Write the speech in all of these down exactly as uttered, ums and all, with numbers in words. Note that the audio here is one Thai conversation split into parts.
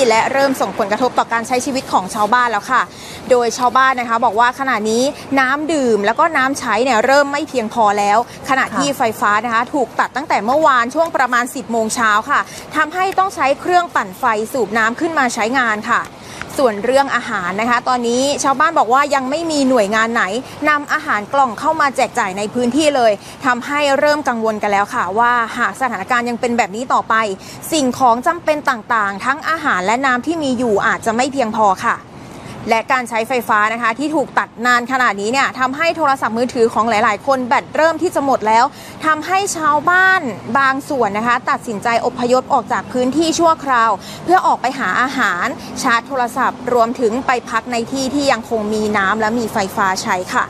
และเริ่มส่งผลกระทบต่อการใช้ชีวิตของชาวบ้านแล้วค่ะโดยชาวบ้านนะคะบอกว่าขณะนี้น้ำดื่มแล้วก็น้ำใช้เนี่ยเริ่มไม่เพียงพอแล้วขณะที่ไฟฟ้านะคะถูกตัดตั้งแต่เมื่อวานช่วงประมาณสิบโมงเช้าค่ะทำให้ต้องใช้เครื่องปั่นไฟสูบน้ำขึ้นมาใช้งานค่ะส่วนเรื่องอาหารนะคะตอนนี้ชาวบ้านบอกว่ายังไม่มีหน่วยงานไหนนำอาหารกล่องเข้ามาแจกจ่ายในพื้นที่เลยทำให้เริ่มกังวลกันแล้วค่ะว่าหากสถานการณ์ยังเป็นแบบนี้ต่อไปสิ่งของจำเป็นต่างๆทั้งอาหารและน้ำที่มีอยู่อาจจะไม่เพียงพอค่ะและการใช้ไฟฟ้านะคะที่ถูกตัดนานขนาดนี้เนี่ยทำให้โทรศัพท์มือถือของหลายๆคนแบตเริ่มที่จะหมดแล้วทำให้ชาวบ้านบางส่วนนะคะตัดสินใจอพยพออกจากพื้นที่ชั่วคราวเพื่อออกไปหาอาหารชาร์จโทรศัพท์รวมถึงไปพักในที่ที่ยังคงมีน้ำและมีไฟฟ้าใช้ค่ะ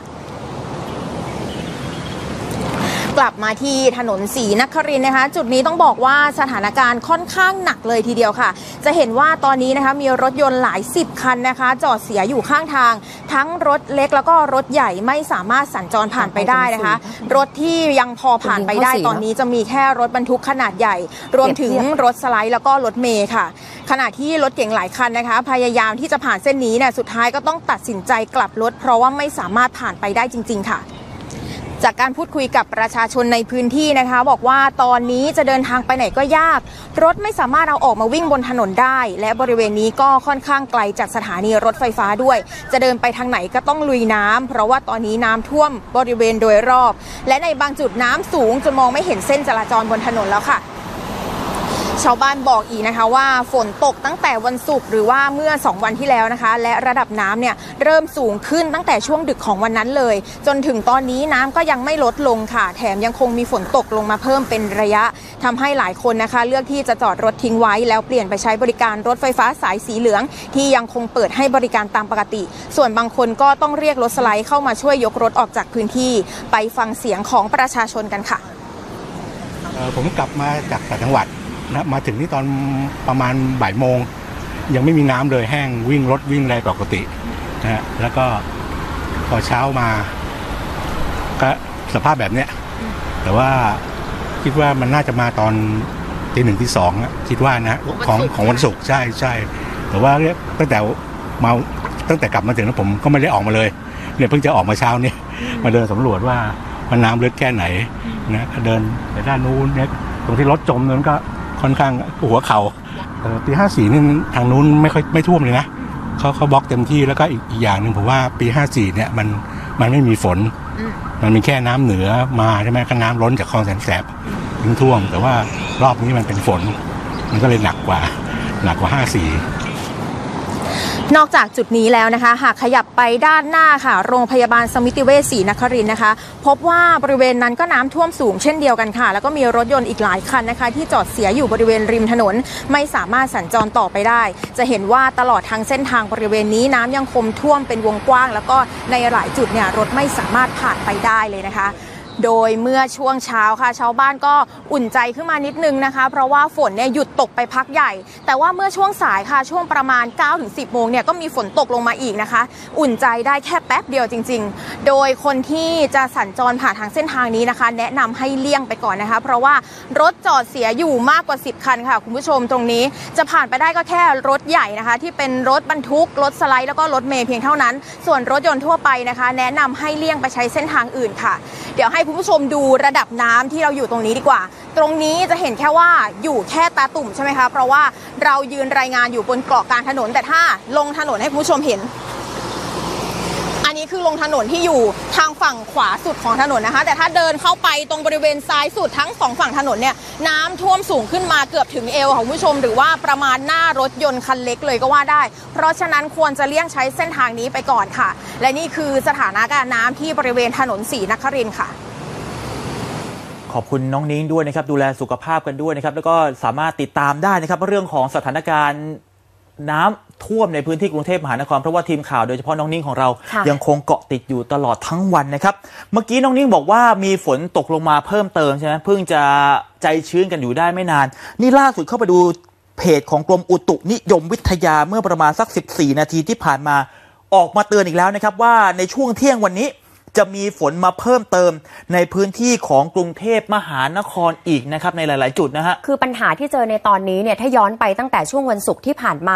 กลับมาที่ถนนศรีนครินทร์นะคะจุดนี้ต้องบอกว่าสถานการณ์ค่อนข้างหนักเลยทีเดียวค่ะจะเห็นว่าตอนนี้นะคะมีรถยนต์หลายสิบคันนะคะจอดเสียอยู่ข้างทางทั้งรถเล็กแล้วก็รถใหญ่ไม่สามารถสัญจรผ่านไปได้นะคะรถที่ยังพอผ่านไปได้ตอนนี้จะมีแค่รถบรรทุกขนาดใหญ่รวมถึงรถสไลด์แล้วก็รถเมล์ค่ะขณะที่รถเก๋งหลายคันนะคะพยายามที่จะผ่านเส้นนี้เนี่ยสุดท้ายก็ต้องตัดสินใจกลับรถเพราะว่าไม่สามารถผ่านไปได้จริงๆค่ะจากการพูดคุยกับประชาชนในพื้นที่นะคะบอกว่าตอนนี้จะเดินทางไปไหนก็ยากรถไม่สามารถเอาออกมาวิ่งบนถนนได้และบริเวณนี้ก็ค่อนข้างไกลจากสถานีรถไฟฟ้าด้วยจะเดินไปทางไหนก็ต้องลุยน้ำเพราะว่าตอนนี้น้ำท่วมบริเวณโดยรอบและในบางจุดน้ำสูงจนมองไม่เห็นเส้นจราจรบนถนนแล้วค่ะชาวบ้านบอกอีกนะคะว่าฝนตกตั้งแต่วันศุกร์หรือว่าเมื่อสองวันที่แล้วนะคะและระดับน้ำเนี่ยเริ่มสูงขึ้นตั้งแต่ช่วงดึกของวันนั้นเลยจนถึงตอนนี้น้ำก็ยังไม่ลดลงค่ะแถมยังคงมีฝนตกลงมาเพิ่มเป็นระยะทำให้หลายคนนะคะเลือกที่จะจอดรถทิ้งไว้แล้วเปลี่ยนไปใช้บริการรถไฟฟ้าสายสีเหลืองที่ยังคงเปิดให้บริการตามปกติส่วนบางคนก็ต้องเรียกรถสไลด์เข้ามาช่วยยกรถออกจากพื้นที่ไปฟังเสียงของประชาชนกันค่ะผมกลับมาจากต่างจังหวัดนะมาถึงนี่ตอนประมาณบ่ายโมงยังไม่มีน้ำเลยแห้งวิ่งรถวิ่งอะไรปกตินะฮะแล้วก็พอเช้ามาก็สภาพแบบเนี้ยแต่ว่าคิดว่ามันน่าจะมาตอนตีหนึ่งที่สองคิดว่านะของของวันศุกร์ใช่ใช่แต่ว่าตั้งแต่มาตั้งแต่กลับมาถึงแล้วผมก็ไม่ได้ออกมาเลยเนี่ยเพิ่งจะออกมาเช้านี้มาเดินสำรวจว่ามันน้ำลึกแค่ไหนนะเดินไปด้านนู้นเนี่ยตรงที่รถจมนั้นก็ค่อนข้างหัวเขาปีห้าสี่นี่ทางนู้นไม่ค่อยไม่ท่วมเลยนะเขาเขาบล็อกเต็มที่แล้วก็อีกอีกอย่างหนึ่งผมว่าปีห้าสี่เนี่ยมันมันไม่มีฝนมันมีแค่น้ำเหนือมาใช่ไหมก็น้ำล้นจากคลองแสนแสบถึงท่วมแต่ว่ารอบนี้มันเป็นฝนมันก็เลยหนักกว่าหนักกว่าห้าสี่นอกจากจุดนี้แล้วนะคะหากขยับไปด้านหน้าค่ะโรงพยาบาลสมิติเวชศรีนครินทร์นะคะพบว่าบริเวณนั้นก็น้ำท่วมสูงเช่นเดียวกันค่ะแล้วก็มีรถยนต์อีกหลายคันนะคะที่จอดเสียอยู่บริเวณริมถนนไม่สามารถสัญจรต่อไปได้จะเห็นว่าตลอดทั้งเส้นทางบริเวณนี้น้ำยังคงท่วมเป็นวงกว้างแล้วก็ในหลายจุดเนี่ยรถไม่สามารถผ่านไปได้เลยนะคะโดยเมื่อช่วงเช้าค่ะชาวบ้านก็อุ่นใจขึ้นมานิดนึงนะคะเพราะว่าฝนเนี่ยหยุดตกไปพักใหญ่แต่ว่าเมื่อช่วงสายค่ะช่วงประมาณ เก้าถึงสิบ โมงเนี่ยก็มีฝนตกลงมาอีกนะคะอุ่นใจได้แค่แป๊บเดียวจริงๆโดยคนที่จะสัญจรผ่านทางเส้นทางนี้นะคะแนะนำให้เลี่ยงไปก่อนนะคะเพราะว่ารถจอดเสียอยู่มากกว่าสิบคันค่ะคุณผู้ชมตรงนี้จะผ่านไปได้ก็แค่รถใหญ่นะคะที่เป็นรถบรรทุกรถสไลด์แล้วก็รถเมล์เพียงเท่านั้นส่วนรถยนต์ทั่วไปนะคะแนะนำให้เลี่ยงไปใช้เส้นทางอื่นค่ะเดี๋ยวให้คุณผู้ชมดูระดับน้ำที่เราอยู่ตรงนี้ดีกว่าตรงนี้จะเห็นแค่ว่าอยู่แค่ตาตุ่มใช่ไหมคะเพราะว่าเรายืนรายงานอยู่บนเกาะกลางถนนแต่ถ้าลงถนนให้คุณผู้ชมเห็นอันนี้คือลงถนนที่อยู่ทางฝั่งขวาสุดของถนนนะคะแต่ถ้าเดินเข้าไปตรงบริเวณซ้ายสุดทั้งสองฝั่งถนนเนี่ยน้ำท่วมสูงขึ้นมาเกือบถึงเอวของคุณผู้ชมหรือว่าประมาณหน้ารถยนต์คันเล็กเลยก็ว่าได้เพราะฉะนั้นควรจะเลี่ยงใช้เส้นทางนี้ไปก่อนค่ะและนี่คือสถานการณ์น้ำที่บริเวณถนนศรีนครินทร์ค่ะขอบคุณน้องนิ้งด้วยนะครับดูแลสุขภาพกันด้วยนะครับแล้วก็สามารถติดตามได้นะครับเรื่องของสถานการณ์น้ำท่วมในพื้นที่กรุงเทพมหานครเพราะว่าทีมข่าวโดยเฉพาะน้องนิ้งของเรายังคงเกาะติดอยู่ตลอดทั้งวันนะครับเมื่อกี้น้องนิ้งบอกว่ามีฝนตกลงมาเพิ่มเติมใช่ไหมเพิ่งจะใจชื้นกันอยู่ได้ไม่นานนี่ล่าสุดเข้าไปดูเพจของกรมอุตุนิยมวิทยาเมื่อประมาณสักสิบสี่นาทีที่ผ่านมาออกมาเตือนอีกแล้วนะครับว่าในช่วงเที่ยงวันนี้จะมีฝนมาเพิ่มเติมในพื้นที่ของกรุงเทพมหานครอีกนะครับในหลายๆจุดนะฮะคือปัญหาที่เจอในตอนนี้เนี่ยถ้าย้อนไปตั้งแต่ช่วงวันศุกร์ที่ผ่านมา